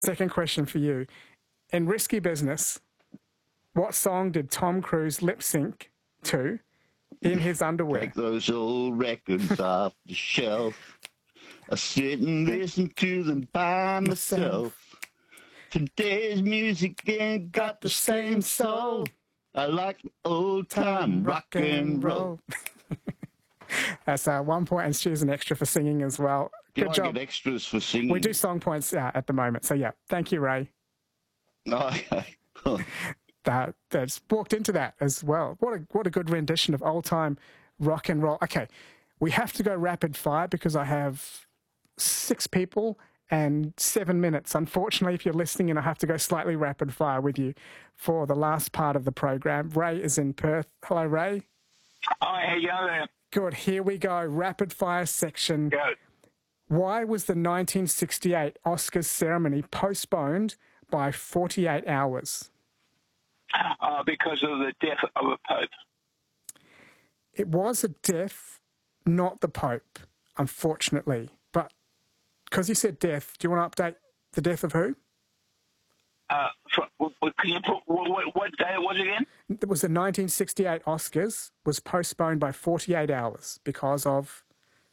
Second question for you. In Risky Business, what song did Tom Cruise lip sync to in his underwear? Take those old records off the shelf. I sit and listen to them by myself. Today's music ain't got the same soul. I like old time rock and roll. That's 1 point, and Stu's an extra for singing as well. Do Good I job. get extras for singing? We do song points at the moment. So, yeah, thank you, Ray. Okay. That's walked into that as well. What a good rendition of old time rock and roll. Okay, we have to go rapid fire because I have 6 people and 7 minutes. Unfortunately, if you're listening, and I have to go slightly rapid fire with you for the last part of the program. Ray is in Perth. Hello, Ray. Hi, how you going? Good. Here we go. Rapid fire section. Go. Why was the 1968 Oscars ceremony postponed by 48 hours? Because of the death of a pope. It was a death, not the Pope, unfortunately. But because you said death, do you want to update the death of who? Can you put what day it was again? It was the 1968 Oscars was postponed by 48 hours because of...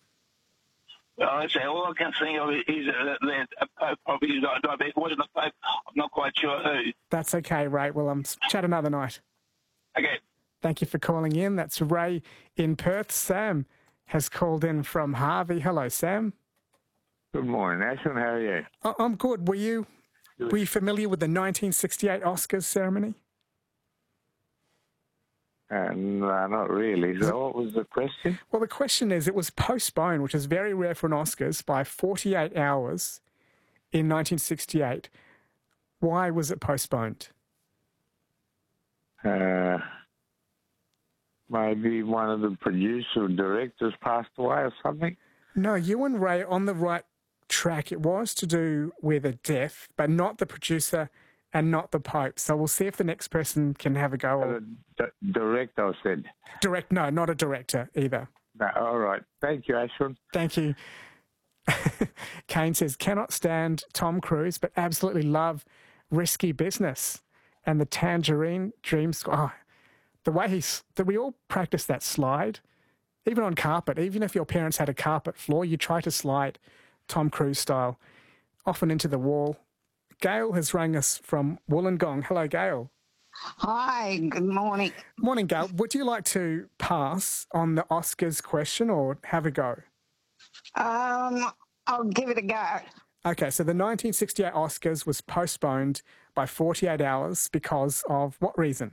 I say all I can think of is that a pope probably died, but if it wasn't a pope, I'm not quite sure who. That's okay, Ray. Well, chat another night. Okay. Thank you for calling in. That's Ray in Perth. Sam has called in from Harvey. Hello, Sam. Good morning, Ashwin. How are you? I'm good. Were you familiar with the 1968 Oscars ceremony? No, not really. So what was the question? Well, the question is, it was postponed, which is very rare for an Oscars, by 48 hours in 1968. Why was it postponed? Maybe one of the producers or directors passed away or something? No, you and Ray are on the right track. It was to do with a death, but not the producer and not the Pope. So we'll see if the next person can have a go. Director, I said. No, not a director either. No, all right. Thank you, Ashwin. Thank you. Kane says, cannot stand Tom Cruise, but absolutely love Risky Business and the Tangerine Dream Squad. Oh, the way we all practice that slide, even on carpet, even if your parents had a carpet floor, you try to slide Tom Cruise style, often into the wall. Gail has rang us from Wollongong. Hello, Gail. Hi, good morning. Morning, Gail. Would you like to pass on the Oscars question or have a go? I'll give it a go. Okay, so the 1968 Oscars was postponed by 48 hours because of what reason?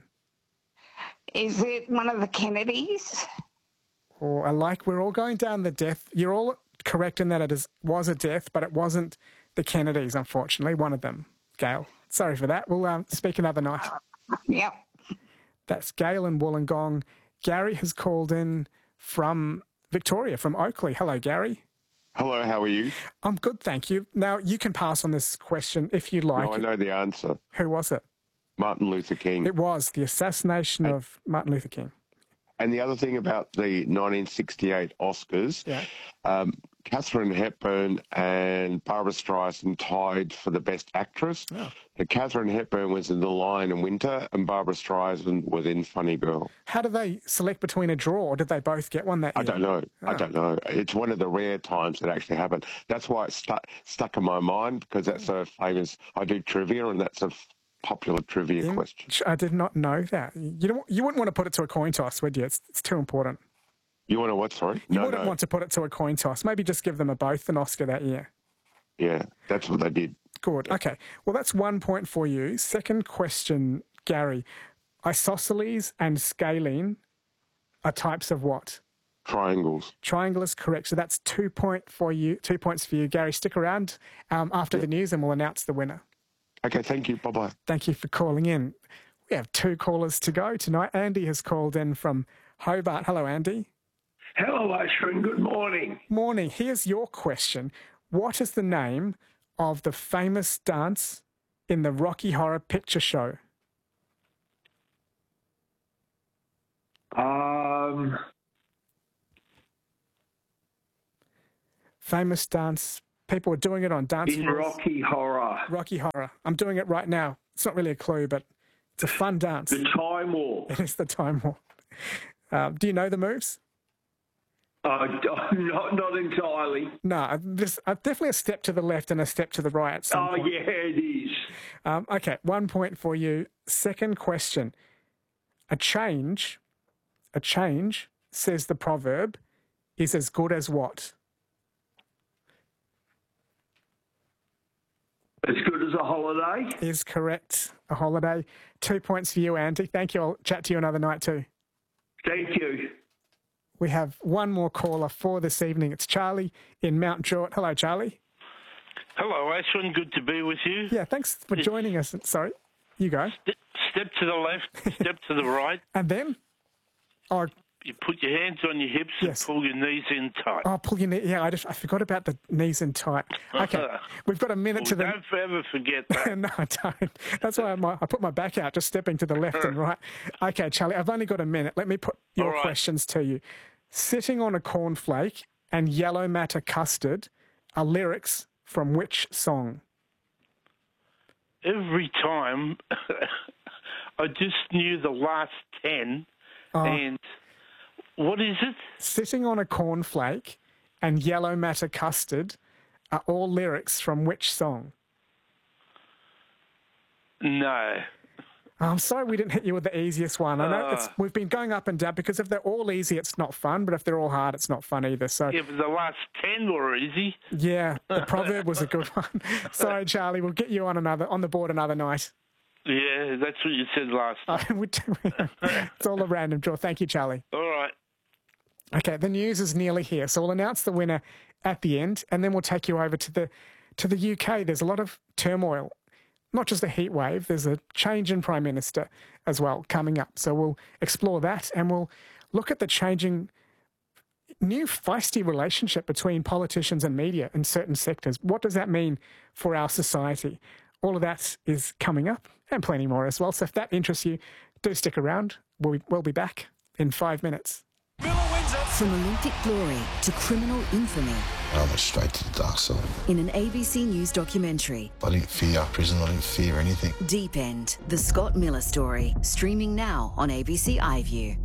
Is it one of the Kennedys? Or we're all going down the death. You're all correct in that it was a death, but it wasn't the Kennedys, unfortunately, one of them. Gail, sorry for that. We'll speak another night. Yep. That's Gail in Wollongong. Gary has called in from Victoria, from Oakley. Hello, Gary. Hello, how are you? I'm good, thank you. Now, you can pass on this question if you like. No, I know the answer. Who was it? Martin Luther King. It was the assassination of Martin Luther King. And the other thing about the 1968 Oscars, Katharine Hepburn and Barbara Streisand tied for the Best Actress. Oh. Katharine Hepburn was in The Lion in Winter and Barbara Streisand was in Funny Girl. How do they select between a draw, or did they both get one that year? I don't know. Oh. I don't know. It's one of the rare times that actually happened. That's why it's stuck in my mind, because that's a famous... I do trivia, and that's a popular trivia question. I did not know that. You wouldn't want to put it to a coin toss, would you? It's too important. You want to what, sorry? You wouldn't want to put it to a coin toss. Maybe just give them both an Oscar that year. Yeah, that's what they did. Good. Okay. Well, that's 1 point for you. Second question, Gary. Isosceles and scalene are types of what? Triangles. Triangle is correct. So that's 2 points for you. Gary, stick around after the news and we'll announce the winner. Okay, thank you. Bye-bye. Thank you for calling in. We have 2 callers to go tonight. Andy has called in from Hobart. Hello, Andy. Hello, Ashwin. Good morning. Morning. Here's your question. What is the name of the famous dance in the Rocky Horror Picture Show? Famous dance People are doing it on dance In floors. Rocky Horror. Rocky Horror. I'm doing it right now. It's not really a clue, but it's a fun dance. The Time Warp. It is the Time Warp. Do you know the moves? Not entirely. No, definitely a step to the left and a step to the right at some point. Yeah, it is. Okay, 1 point for you. Second question. A change, says the proverb, is as good as what? As good as a holiday. Is correct. A holiday. 2 points for you, Andy. Thank you. I'll chat to you another night too. Thank you. We have one more caller for this evening. It's Charlie in Mount Druitt. Hello, Charlie. Hello, Ashwin. Good to be with you. Yeah, thanks for joining us. Sorry, you go. Step to the left, step to the right. And then? Oh, you put your hands on your hips and pull your knees in tight. Oh, pull your knee. Yeah, I forgot about the knees in tight. Okay, we've got a minute to the. Don't ever forget that. No, I don't. That's why I put my back out, just stepping to the left and right. Okay, Charlie, I've only got a minute. Let me put your questions to you. Sitting on a cornflake and yellow matter custard are lyrics from which song? Every time, I just knew the last 10, and what is it? Sitting on a cornflake and yellow matter custard are all lyrics from which song? No. I'm sorry we didn't hit you with the easiest one. I know we've been going up and down because if they're all easy, it's not fun. But if they're all hard, it's not fun either. So yeah, but the last 10 were easy. Yeah, the proverb was a good one. Sorry, Charlie. We'll get you on the board another night. Yeah, that's what you said last time. It's all a random draw. Thank you, Charlie. All right. Okay, the news is nearly here. So we'll announce the winner at the end, and then we'll take you over to the UK. There's a lot of turmoil. Not just a heat wave, there's a change in Prime Minister as well coming up. So we'll explore that and we'll look at the changing new feisty relationship between politicians and media in certain sectors. What does that mean for our society? All of that is coming up and plenty more as well. So if that interests you, do stick around. We'll be back in 5 minutes. From Olympic glory to criminal infamy. I went straight to the dark side. In an ABC News documentary. I didn't fear prison, I didn't fear anything. Deep End, the Scott Miller story. Streaming now on ABC iView.